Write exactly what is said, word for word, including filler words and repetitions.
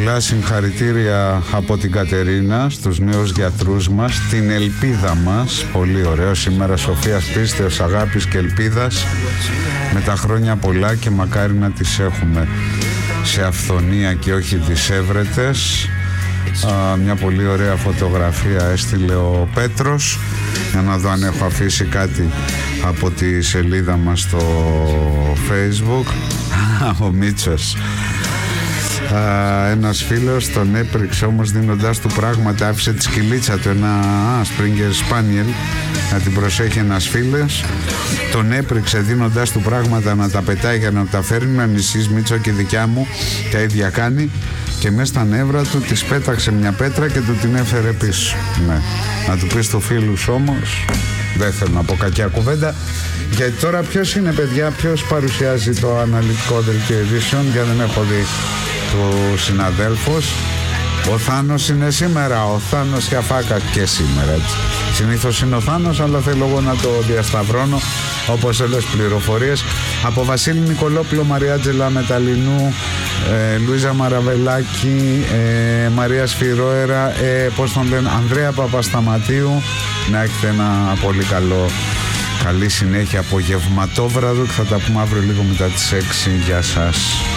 Πολλά συγχαρητήρια από την Κατερίνα στους νέους γιατρούς μας, την ελπίδα μας. Πολύ ωραίο σήμερα, Σοφίας, πίστεως, αγάπης και ελπίδας. Με τα χρόνια πολλά και μακάρι να τις έχουμε σε αυθονία και όχι τις έβρετες. Α, μια πολύ ωραία φωτογραφία έστειλε ο Πέτρος, για να δω αν έχω αφήσει κάτι από τη σελίδα μας στο Facebook. Ο Μίτσος, α, ένας φίλος τον έπρεξε όμως δίνοντάς του πράγματα, άφησε τη σκυλίτσα του, ένα Springer Spaniel, να την προσέχει ένας φίλος, τον έπρεξε δίνοντάς του πράγματα να τα πετάει για να τα φέρνει. Αν εσείς, Μίτσο, και δικιά μου τα ίδια κάνει, και μέσα στα νεύρα του της πέταξε μια πέτρα και του την έφερε πίσω. Ναι. Να του πεις του φίλους όμως, δεν θέλω να πω κακιά κουβέντα, γιατί τώρα ποιος είναι, παιδιά, ποιος παρουσιάζει το αναλυτικό δελτίο ειδήσεων? Για δεν έχω δει τους συναδέλφους. Ο Θάνος είναι σήμερα, ο Θάνος Χιαφάκα και σήμερα, έτσι. Συνήθως είναι ο Θάνος, αλλά θέλω εγώ να το διασταυρώνω, όπως όλες πληροφορίες. Από Βασίλη Νικολόπουλο, Μαριάτζελα Μεταλλινού, ε, Λουίζα Μαραβελάκη, ε, Μαρία Σφυρόερα, ε, πώς τον λένε, Ανδρέα Παπασταματίου. Να έχετε ένα πολύ καλό, καλή συνέχεια απογευματόβραδο, και θα τα πούμε αύριο λίγο μετά τις έξι. Γεια σας.